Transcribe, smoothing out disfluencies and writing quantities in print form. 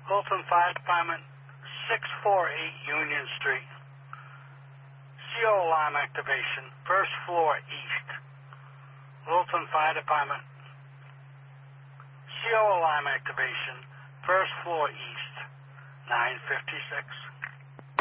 Littleton Fire Department, 648 Union Street. CO alarm activation, first floor east. Littleton Fire Department. CO alarm activation, first floor east, 956.